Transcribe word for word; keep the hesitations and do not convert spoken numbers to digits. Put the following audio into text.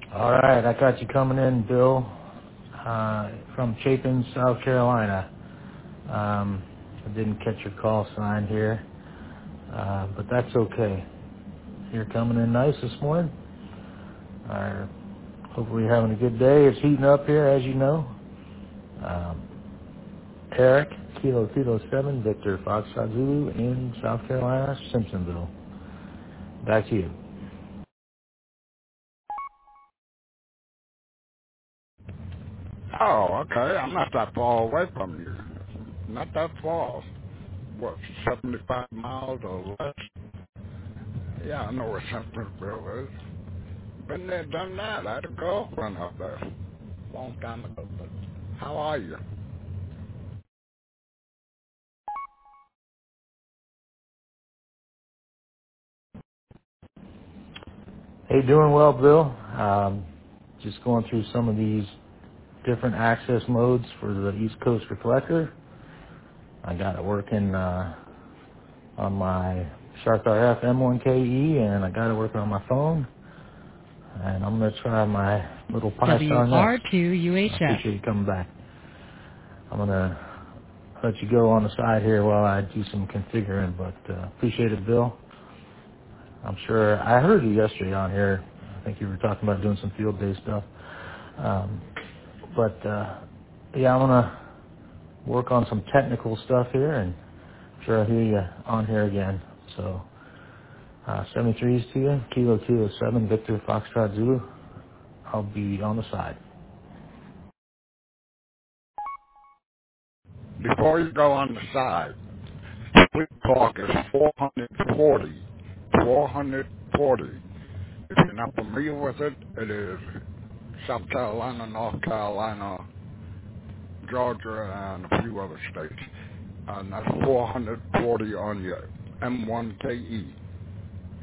All right, I got you coming in, Bill, uh, from Chapin, South Carolina. Um, I didn't catch your call sign here, uh, but that's okay. You're coming in nice this morning. Uh, hopefully you're having a good day. It's heating up here, as you know. Um, Eric, Kilo Kilo seven, Victor Foxtrot Zulu in South Carolina, Simpsonville. Back to you. Oh, okay. I'm not that far away from you. Not that far. What, seventy-five miles or less? Yeah, I know where Simpsonville is. Been there, done that. I had a girlfriend up there. Long time ago. But how are you? Hey, doing well, Bill. Um, just going through some of these different access modes for the East Coast reflector. I got it working uh, on my Shark R F M one K E, and I got it working on my phone. And I'm going to try my little Pi-Star next. W R two U H I F. appreciate you coming back. I'm going to let you go on the side here while I do some configuring, but uh, appreciate it, Bill. I'm sure I heard you yesterday on here. I think you were talking about doing some field day stuff. Um, but uh, yeah, I'm going to work on some technical stuff here, and I'm sure I'll hear you on here again. So uh, seventy-threes to you, Kilo Kilo seven, Victor Foxtrot Zulu. I'll be on the side. Before you go on the side, Split Talk is four hundred forty. four hundred forty. If you're not familiar with it, it is South Carolina, North Carolina, Georgia, and a few other states. And that's four hundred forty on your M one K E.